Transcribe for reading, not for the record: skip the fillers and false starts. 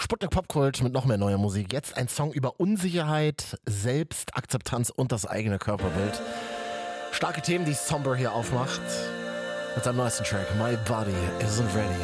Sputnik Popkult mit noch mehr neuer Musik. Jetzt ein Song über Unsicherheit, Selbstakzeptanz und das eigene Körperbild. Starke Themen, die Somber hier aufmacht. Mit seinem neuesten Track My Body Isn't Ready.